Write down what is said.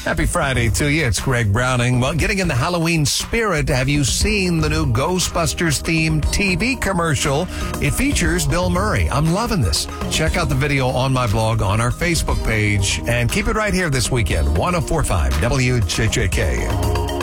Happy Friday to you. It's Greg Browning. Well, getting in the Halloween spirit, have you seen the new Ghostbusters-themed TV commercial? It features Bill Murray. I'm loving this. Check out the video on my blog on our Facebook page and keep it right here this weekend. 104.5 WJJK.